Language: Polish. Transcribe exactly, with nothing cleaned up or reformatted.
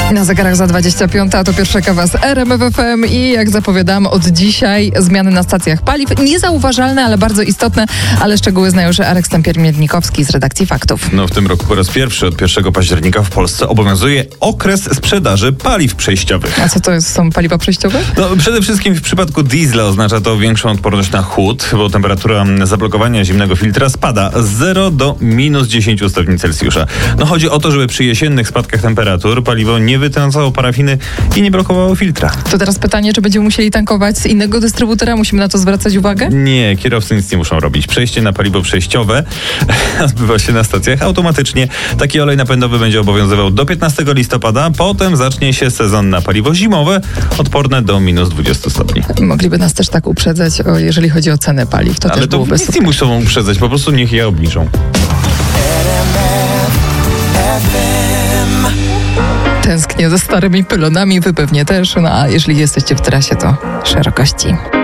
Na zegarach za dwadzieścia piąta, to pierwsza kawa z R M F F M i jak zapowiadam, od dzisiaj zmiany na stacjach paliw. Niezauważalne, ale bardzo istotne, ale szczegóły zna już Arek Stępier-Miednikowski z redakcji Faktów. No w tym roku po raz pierwszy od pierwszego października w Polsce obowiązuje okres sprzedaży paliw przejściowych. A co to jest, są paliwa przejściowe? No przede wszystkim w przypadku diesla oznacza to większą odporność na chłód, bo temperatura zablokowania zimnego filtra spada z zera do minus dziesięć stopni Celsjusza. No chodzi o to, żeby przy jesiennych spadkach temperatur paliwo nie wytrącało parafiny i nie blokowało filtra. To teraz pytanie, czy będziemy musieli tankować z innego dystrybutora? Musimy na to zwracać uwagę? Nie, kierowcy nic nie muszą robić. Przejście na paliwo przejściowe odbywa się na stacjach automatycznie. Taki olej napędowy będzie obowiązywał do piętnastego listopada. Potem zacznie się sezon na paliwo zimowe, odporne do minus dwudziestu stopni. Mogliby nas też tak uprzedzać, o, jeżeli chodzi o cenę paliw. To Ale też to byłoby nic super. nie muszą uprzedzać, po prostu niech je obniżą. Tęsknię za starymi pylonami, wy pewnie też. No a jeżeli jesteście w trasie, to szerokości.